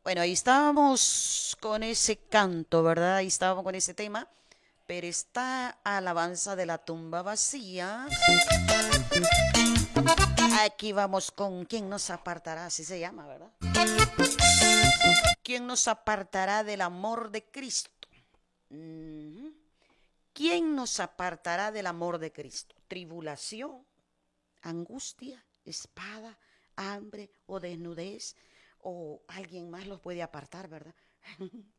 Bueno, ahí estábamos con ese canto, ¿verdad? Ahí estábamos con ese tema. Pero esta alabanza de la tumba vacía. Aquí vamos con ¿Quién nos apartará? Así se llama, ¿verdad? ¿Quién nos apartará del amor de Cristo? ¿Quién nos apartará del amor de Cristo? ¿Tribulación, angustia, espada, hambre o desnudez? O alguien más los puede apartar, ¿verdad?